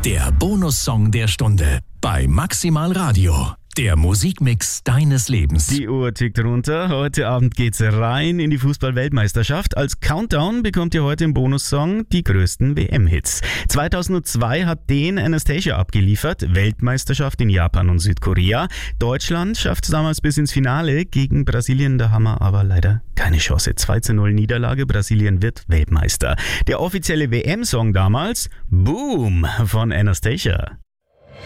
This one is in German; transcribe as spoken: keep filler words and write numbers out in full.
Der Bonussong der Stunde bei Maximal Radio. Der Musikmix deines Lebens. Die Uhr tickt runter. Heute Abend geht's rein in die Fußball-Weltmeisterschaft. Als Countdown bekommt ihr heute im Bonussong die größten W M-Hits. zweitausendzwei hat den Anastacia abgeliefert. Weltmeisterschaft in Japan und Südkorea. Deutschland schafft es damals bis ins Finale. Gegen Brasilien, da haben wir aber leider keine Chance. zwei zu null Niederlage. Brasilien wird Weltmeister. Der offizielle W M-Song damals, Boom von Anastacia.